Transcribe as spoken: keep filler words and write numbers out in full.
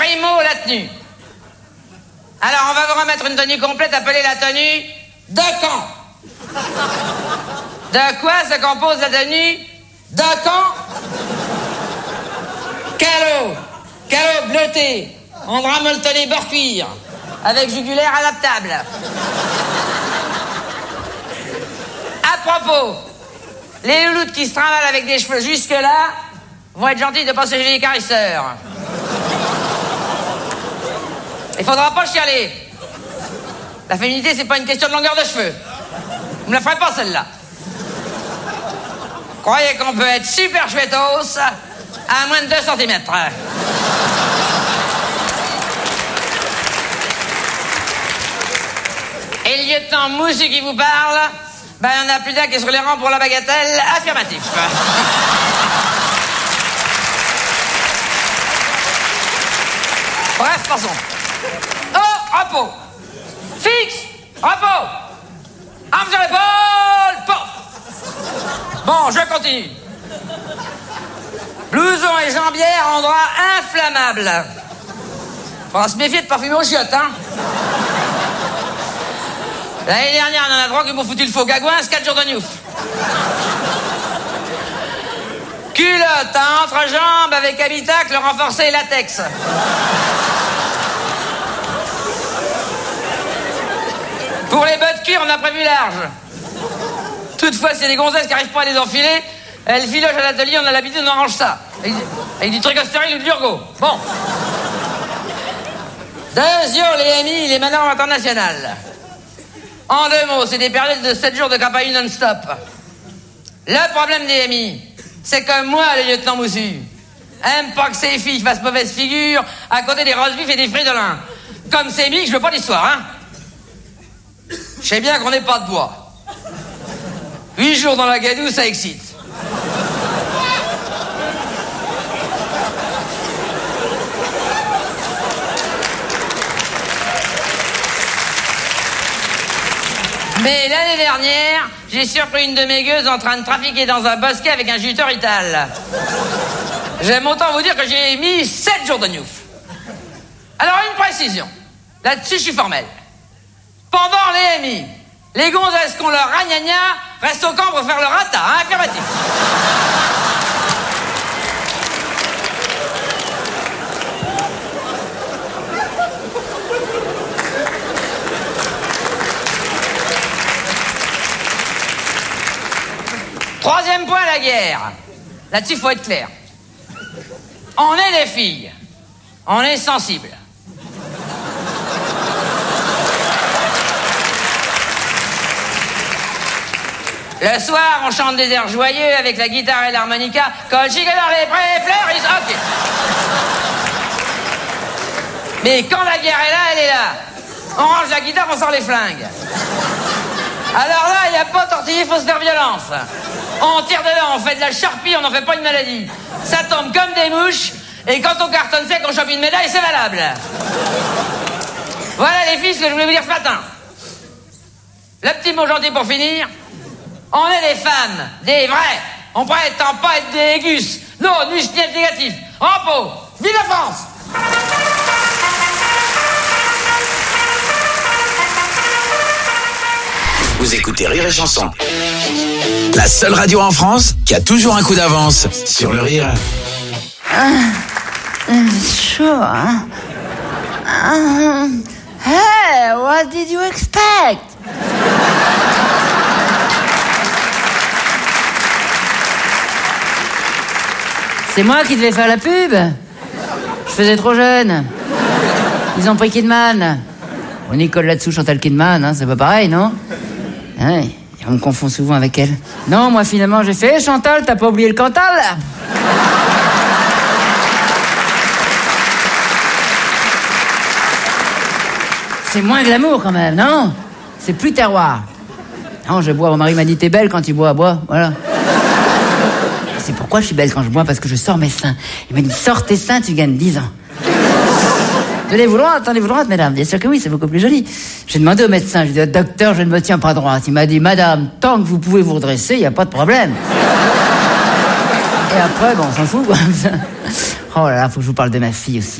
Primo, la tenue. Alors, on va vous remettre une tenue complète appelée la tenue de camp. De quoi se compose la tenue de camp? Calot. Calot bleuté. En drap molletonné bord cuir. Avec jugulaire adaptable. À propos, les louloutes qui se trimballent avec des cheveux jusque-là vont être gentils de passer chez les carisseurs. Il faudra pas chialer. La féminité, c'est pas une question de longueur de cheveux. Vous me la ferez pas, celle-là. Croyez qu'on peut être super chouettos à moins de deux centimètres. Et le lieutenant Moussu qui vous parle, ben, il y en a plus d'un qui est sur les rangs pour la bagatelle. Affirmatif. Bref, passons. Oh, repos. Fixe, repos. Arme sur l'épaule, porte. Bon, je continue. Blouson et jambière en drap inflammable. Faudra se méfier de parfumer aux chiottes, hein. L'année dernière, on en a trois qui m'ont foutu le faux gagouin, c'est quatre jours de newf. Culotte à entrejambe avec habitacle renforcé latex. Pour les bottes de cuir, on a prévu large. Toutefois, s'il y a des gonzesses qui n'arrivent pas à les enfiler, elles filochent à l'atelier, on a l'habitude, on arrange ça. Avec, avec du tricostérile ou de l'urgo. Bon. Deuxièmement, les amis, les manœuvres internationales. En deux mots, c'est des périodes de sept jours de campagne non-stop. Le problème des M I, c'est que moi, le lieutenant Moussu, aime pas que ces filles fassent mauvaise figure à côté des roast beef et des fruits de lin. Comme c'est mis, je veux pas d'histoire, hein. Je sais bien qu'on n'est pas de bois. Huit jours dans la gadoue, ça excite. Mais l'année dernière, j'ai surpris une de mes gueuses en train de trafiquer dans un bosquet avec un juteur Ital. J'aime autant vous dire que j'ai mis sept jours de newf. Alors, une précision. Là-dessus, je suis formel. Pendant les M I, les gonzesses qu'on leur ragnagna restent au camp pour faire leur rata, hein, affirmatif. Troisième point, la guerre. Là-dessus, il faut être clair. On est des filles. On est sensibles. Le soir, on chante des airs joyeux avec la guitare et l'harmonica. Colchique dans les prés, fleurs, ils... Ok. Mais quand la guerre est là, elle est là. On range la guitare, on sort les flingues. Alors là, il n'y a pas tortiller, il faut se faire violence. On tire dedans, on fait de la charpie, on n'en fait pas une maladie. Ça tombe comme des mouches, et quand on cartonne sec, on chope une médaille, c'est valable. Voilà les filles, ce que je voulais vous dire ce matin. Le petit mot gentil pour finir. On est des femmes, des vraies. On prétend pas être des gus. Non, nuit négatif. Repos. Vive la France! Vous écoutez Rire et Chanson. La seule radio en France qui a toujours un coup d'avance sur le rire. Ah, c'est chaud, hein? Ah, hey, what did you expect? C'est moi qui devais faire la pub. Je faisais trop jeune. Ils ont pris Kidman. On y colle là-dessous Chantal Kidman, hein, c'est pas pareil, non? Ouais, on me confond souvent avec elle. Non, moi finalement j'ai fait hey, Chantal, t'as pas oublié le Cantal? C'est moins glamour quand même, non? C'est plus terroir. Non, je bois, mon mari m'a dit t'es belle quand tu bois, bois, voilà. C'est pourquoi je suis belle quand je bois, parce que je sors mes seins. Il m'a dit sors tes seins, tu gagnes dix ans. Tenez-vous droite, tenez-vous droite, mesdames. Bien sûr que oui, c'est beaucoup plus joli. J'ai demandé au médecin, j'ai dit, docteur, je ne me tiens pas droite. Il m'a dit, madame, tant que vous pouvez vous redresser, il n'y a pas de problème. Et après, bon, on s'en fout, quoi. Oh là là, faut que je vous parle de ma fille aussi.